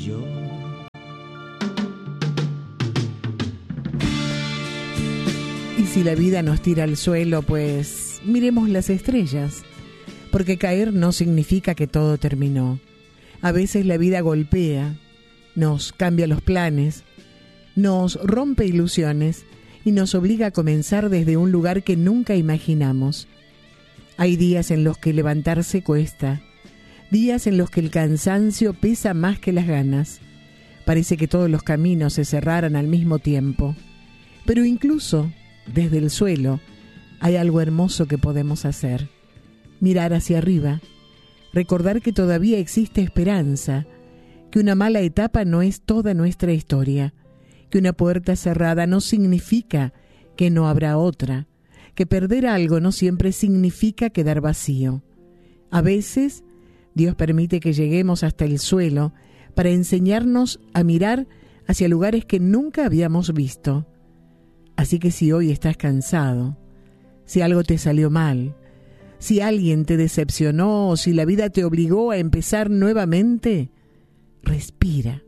Yo. Y si la vida nos tira al suelo, pues miremos las estrellas, porque caer no significa que todo terminó. A veces la vida golpea, nos cambia los planes, nos rompe ilusiones y nos obliga a comenzar desde un lugar que nunca imaginamos. Hay días en los que levantarse cuesta, días en los que el cansancio pesa más que las ganas. Parece que todos los caminos se cerraran al mismo tiempo, pero incluso desde el suelo hay algo hermoso que podemos hacer: mirar hacia arriba, recordar que todavía existe esperanza, que una mala etapa no es toda nuestra historia, que una puerta cerrada no significa que no habrá otra, que perder algo no siempre significa quedar vacío. A veces Dios permite que lleguemos hasta el suelo para enseñarnos a mirar hacia lugares que nunca habíamos visto. Así que si hoy estás cansado, si algo te salió mal, si alguien te decepcionó o si la vida te obligó a empezar nuevamente, respira.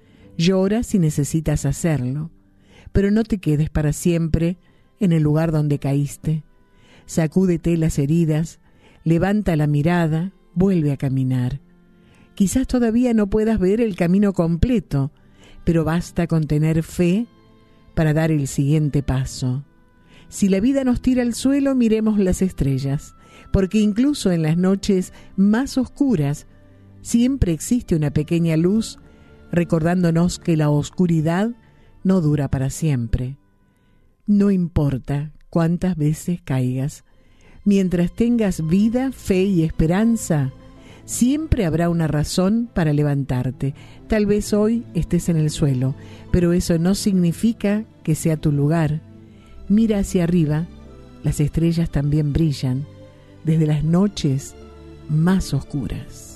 Llora si necesitas hacerlo, pero no te quedes para siempre en el lugar donde caíste. Sacúdete las heridas, levanta la mirada, vuelve a caminar. Quizás todavía no puedas ver el camino completo, pero basta con tener fe para dar el siguiente paso. Si la vida nos tira al suelo, miremos las estrellas, porque incluso en las noches más oscuras siempre existe una pequeña luz recordándonos que la oscuridad no dura para siempre. No importa cuántas veces caigas, mientras tengas vida, fe y esperanza, siempre habrá una razón para levantarte. Tal vez hoy estés en el suelo, pero eso no significa que sea tu lugar. Mira hacia arriba, las estrellas también brillan desde las noches más oscuras.